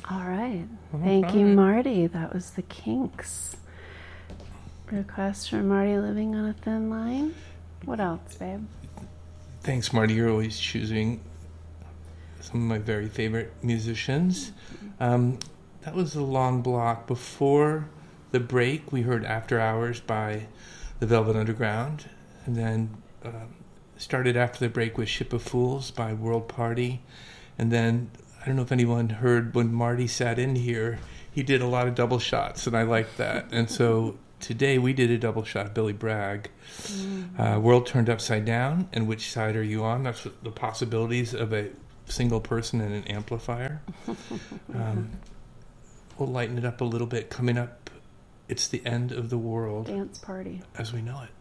All right. Thank you, Marty. That was the Kinks. Request from Marty, Living on a Thin Line. What else, babe? Thanks, Marty. You're always choosing some of my very favorite musicians. That was a long block. Before the break, we heard After Hours by the Velvet Underground. And then started after the break with Ship of Fools by World Party. And then, I don't know if anyone heard when Marty sat in here, he did a lot of double shots, and I liked that. And so today we did a double shot, Billy Bragg. World Turned Upside Down, and Which Side Are You On? That's the possibilities of a single person and an amplifier. We'll lighten it up a little bit. Coming up, it's the end of the world. Dance party. As we know it.